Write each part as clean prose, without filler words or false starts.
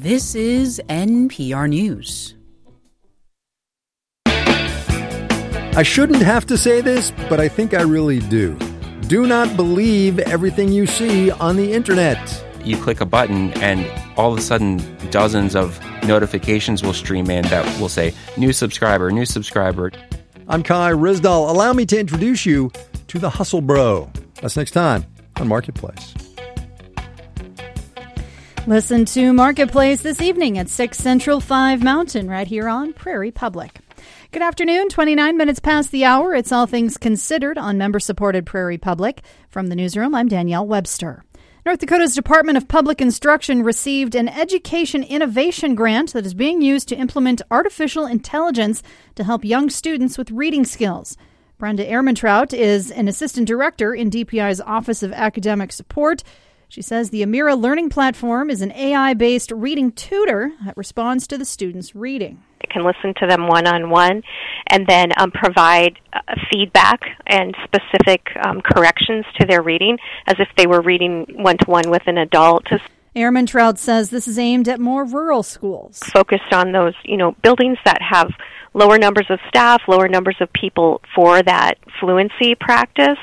This is NPR News. I shouldn't have to say this, but I think I really do. Do not believe everything you see on the internet. You click a button and all of a sudden dozens of notifications will stream in that will say, new subscriber, new subscriber. I'm Kai Ryssdal. Allow me to introduce you to the Hustle Bro. That's next time on Marketplace. Listen to Marketplace this evening at 6 Central, 5 Mountain, right here on Prairie Public. Good afternoon, 29 minutes past the hour. It's All Things Considered on member-supported Prairie Public. From the newsroom, I'm Danielle Webster. North Dakota's Department of Public Instruction received an education innovation grant that is being used to implement artificial intelligence to help young students with reading skills. Brenda Ehrmantraut is an assistant director in DPI's Office of Academic Support. She says the Amira Learning Platform is an AI-based reading tutor that responds to the students' reading. It can listen to them one-on-one and then provide feedback and specific corrections to their reading as if they were reading one-to-one with an adult. Ehrmantraut says this is aimed at more rural schools. Focused on those, buildings that have lower numbers of staff, lower numbers of people for that fluency practice.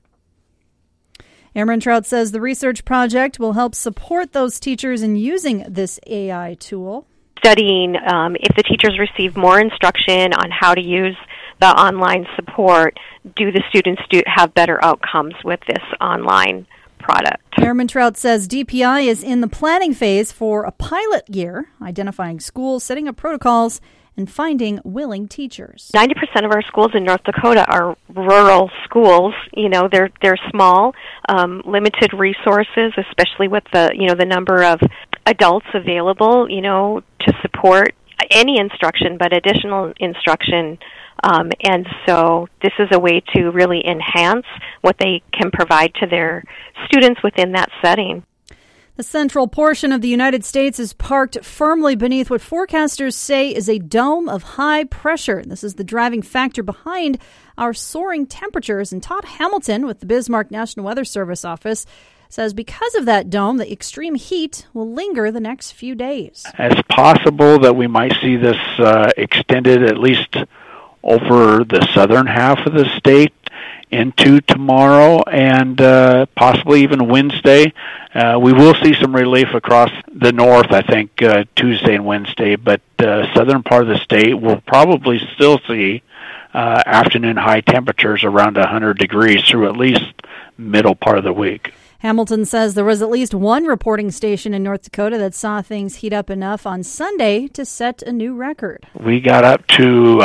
Ehrmantraut says the research project will help support those teachers in using this AI tool. Studying if the teachers receive more instruction on how to use the online support, do the students have better outcomes with this online product? Ehrmantraut says DPI is in the planning phase for a pilot year, identifying schools, setting up protocols, and finding willing teachers. 90% of our schools in North Dakota are rural schools. They're small, limited resources, especially with the number of adults available, to support any instruction, but additional instruction. And so this is a way to really enhance what they can provide to their students within that setting. The central portion of the United States is parked firmly beneath what forecasters say is a dome of high pressure. This is the driving factor behind our soaring temperatures. And Todd Hamilton with the Bismarck National Weather Service office says because of that dome, the extreme heat will linger the next few days. It's possible that we might see this extended at least over the southern half of the state into tomorrow and possibly even Wednesday. We will see some relief across the north, I think, Tuesday and Wednesday, but southern part of the state will probably still see afternoon high temperatures around 100 degrees through at least middle part of the week. Hamilton says there was at least one reporting station in North Dakota that saw things heat up enough on Sunday to set a new record. We got up to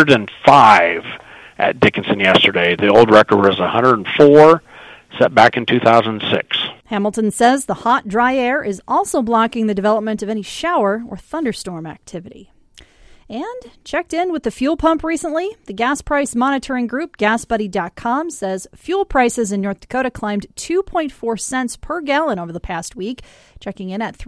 105 at Dickinson yesterday. The old record was 104, set back in 2006. Hamilton says the hot, dry air is also blocking the development of any shower or thunderstorm activity. And checked in with the fuel pump recently. The gas price monitoring group, GasBuddy.com, says fuel prices in North Dakota climbed 2.4 cents per gallon over the past week, checking in at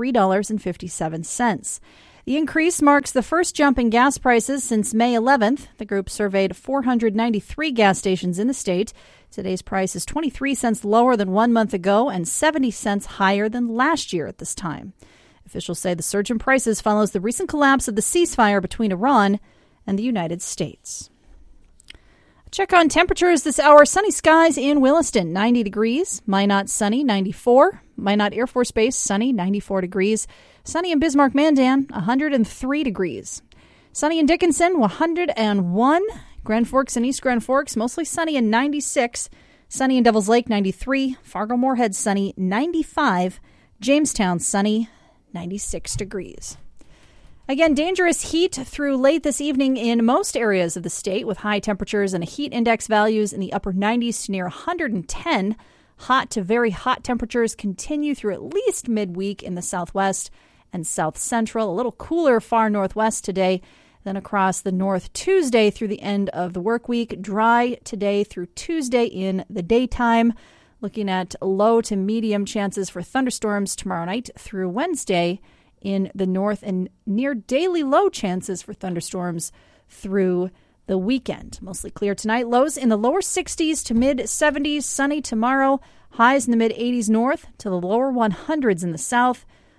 $3.57. The increase marks the first jump in gas prices since May 11th. The group surveyed 493 gas stations in the state. Today's price is 23 cents lower than 1 month ago and 70 cents higher than last year at this time. Officials say the surge in prices follows the recent collapse of the ceasefire between Iran and the United States. Check on temperatures this hour. Sunny skies in Williston, 90 degrees. Minot, sunny, 94. Minot Air Force Base, sunny, 94 degrees. Sunny in Bismarck-Mandan, 103 degrees. Sunny in Dickinson, 101. Grand Forks and East Grand Forks, mostly sunny and 96. Sunny in Devil's Lake, 93. Fargo-Moorhead, sunny, 95. Jamestown, sunny, 96 degrees. Again, dangerous heat through late this evening in most areas of the state with high temperatures and heat index values in the upper 90s to near 110. Hot to very hot temperatures continue through at least midweek in the southwest and south central. A little cooler far northwest today than across the north Tuesday through the end of the work week. Dry today through Tuesday in the daytime. Looking at low to medium chances for thunderstorms tomorrow night through Wednesday in the north and near daily low chances for thunderstorms through the weekend. Mostly clear tonight. Lows in the lower 60s to mid 70s. Sunny tomorrow. Highs in the mid 80s north to the lower 100s in the south.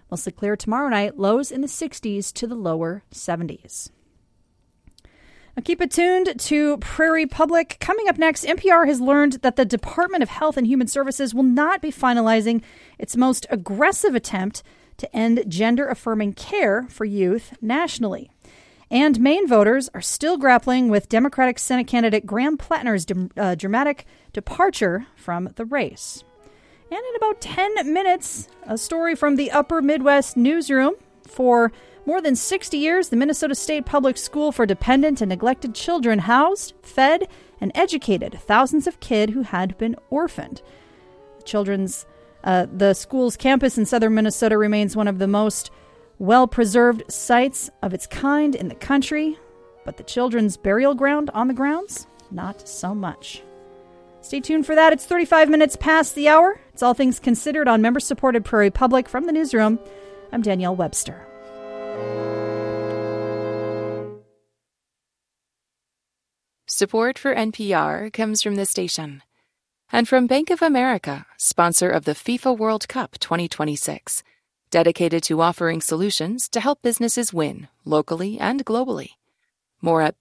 Mostly clear tomorrow night, lows in the 60s to the lower 70s. Now keep it tuned to Prairie Public. Coming up next, NPR has learned that the Department of Health and Human Services will not be finalizing its most aggressive attempt to end gender-affirming care for youth nationally. And Maine voters are still grappling with Democratic Senate candidate Graham Plattner's dramatic departure from the race. And in about 10 minutes, a story from the Upper Midwest newsroom. For more than 60 years, the Minnesota State Public School for Dependent and Neglected Children housed, fed, and educated thousands of kids who had been orphaned. The school's campus in southern Minnesota remains one of the most well-preserved sites of its kind in the country, but the children's burial ground on the grounds, not so much. Stay tuned for that. It's 35 minutes past the hour. It's All Things Considered on member-supported Prairie Public. From the newsroom, I'm Danielle Webster. Support for NPR comes from this station and from Bank of America, sponsor of the FIFA World Cup 2026. Dedicated to offering solutions to help businesses win locally and globally. More at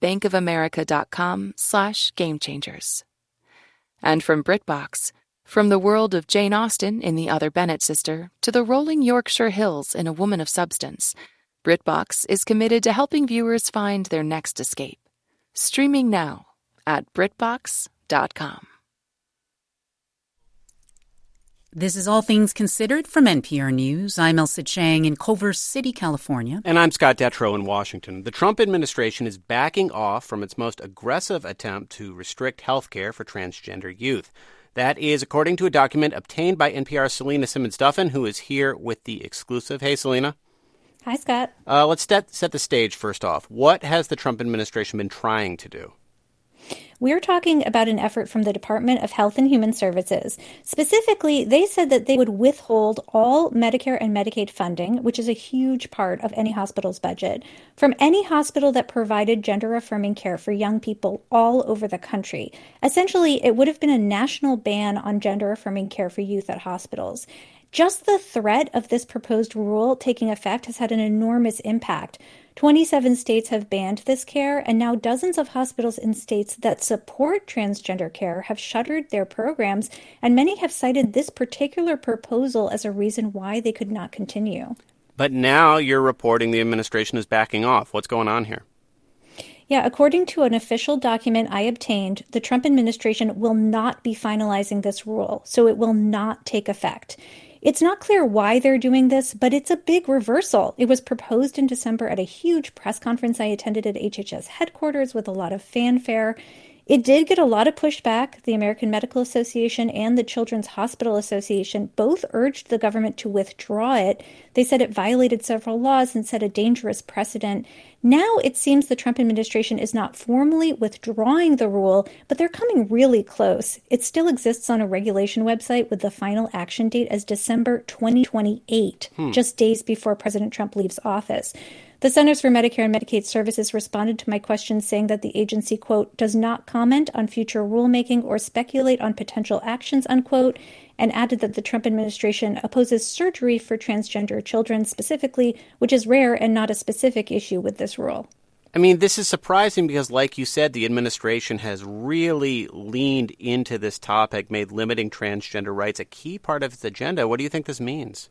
bankofamerica.com/gamechangers. And from BritBox, from the world of Jane Austen in The Other Bennett Sister to the rolling Yorkshire Hills in A Woman of Substance, BritBox is committed to helping viewers find their next escape. Streaming now at BritBox.com. This is All Things Considered from NPR News. I'm Elsa Chang in Culver City, California. And I'm Scott Detrow in Washington. The Trump administration is backing off from its most aggressive attempt to restrict health care for transgender youth. That is according to a document obtained by NPR's Selena Simmons-Duffin, who is here with the exclusive. Hey, Selena. Hi, Scott. Let's set the stage first off. What has the Trump administration been trying to do? We're talking about an effort from the Department of Health and Human Services. Specifically, they said that they would withhold all Medicare and Medicaid funding, which is a huge part of any hospital's budget, from any hospital that provided gender-affirming care for young people all over the country. Essentially, it would have been a national ban on gender-affirming care for youth at hospitals. Just the threat of this proposed rule taking effect has had an enormous impact. 27 states have banned this care, and now dozens of hospitals in states that support transgender care have shuttered their programs, and many have cited this particular proposal as a reason why they could not continue. But now you're reporting the administration is backing off. What's going on here? Yeah, according to an official document I obtained, the Trump administration will not be finalizing this rule, so it will not take effect. It's not clear why they're doing this, but it's a big reversal. It was proposed in December at a huge press conference I attended at HHS headquarters with a lot of fanfare. It did get a lot of pushback. The American Medical Association and the Children's Hospital Association both urged the government to withdraw it. They said it violated several laws and set a dangerous precedent. Now it seems the Trump administration is not formally withdrawing the rule, but they're coming really close. It still exists on a regulation website with the final action date as December 2028, just days before President Trump leaves office. The Centers for Medicare and Medicaid Services responded to my questions saying that the agency, quote, does not comment on future rulemaking or speculate on potential actions, unquote, and added that the Trump administration opposes surgery for transgender children specifically, which is rare and not a specific issue with this rule. I mean, this is surprising because, like you said, the administration has really leaned into this topic, made limiting transgender rights a key part of its agenda. What do you think this means?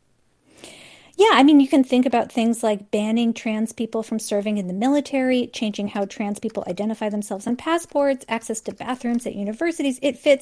Yeah, I mean, you can think about things like banning trans people from serving in the military, changing how trans people identify themselves on passports, access to bathrooms at universities. It fits